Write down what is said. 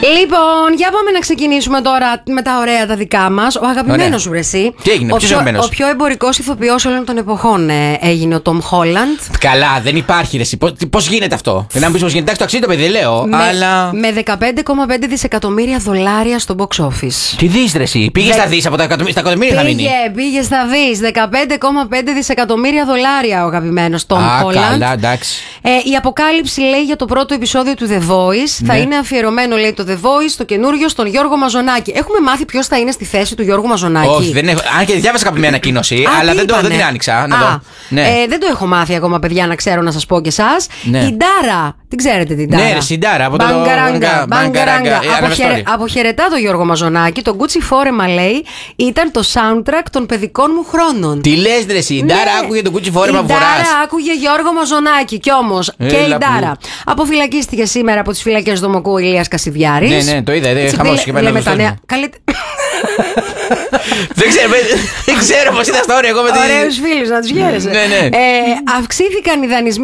Λοιπόν, για πάμε να ξεκινήσουμε τώρα με τα ωραία τα δικά μας. Ο αγαπημένος σου, εσύ. Τι έγινε, ο πιο εμπορικός ηθοποιός όλων των εποχών έγινε ο Τομ Χόλαντ. Καλά, δεν υπάρχει ρε. Πώς γίνεται αυτό? Δεν να μου πεις πώς γίνεται. Εντάξει, το αξίζει το παιδί, δεν λέω. Αλλά. Με 15,5 δισεκατομμύρια δολάρια στο box office. Τι δεις ρε εσύ? Πήγε στα δις από τα εκατομμύρια θα μείνει. Πήγε στα δις. 15,5 δισεκατομμύρια δολάρια ο αγαπημένος Τομ Χόλαντ. Καλά, εντάξει. Η αποκάλυψη λέει για το πρώτο επεισόδιο του The Voice. Θα είναι αφιερωμένο, λέει, το The Voice, το καινούριο, στον Γιώργο Μαζονάκη. Έχουμε μάθει ποιος θα είναι στη θέση του Γιώργου Μαζονάκη? Όχι, δεν έχω. Αν και διάβασα κάποια μια ανακοίνωση, αλλά δεν την άνοιξα. Δεν το έχω μάθει ακόμα, παιδιά, να ξέρω να σας πω και εσάς. Ναι. Η Ντάρα. Την ξέρετε την Ντάρα? Ναι, ρε, η Ντάρα από το Μπαγκαράγκα. Αποχαιρετά τον Γιώργο Μαζονάκη. Το Gucci Φόρεμα, λέει, ήταν το soundtrack των παιδικών μου χρόνων. Τι λες, ρε, η Ντάρα άκουγε το Gucci Φόρεμα που φοράς? Η Ντάρα άκουγε Γιώργο Μαζονάκη. Κι όμως και η Ντάρα αποφυλακίστηκε σήμερα από τις φυλακές Δομοκού ο Ηλίας Κασιδιάρης. Ναι, το είδα. Χαμός και πέρα. Δεν ξέρω πώς ήταν στα όρια εγώ με την. Ωραίους φίλους να τους χαίρεσαι. Ναι. Αυξήθηκαν οι δανεισμοί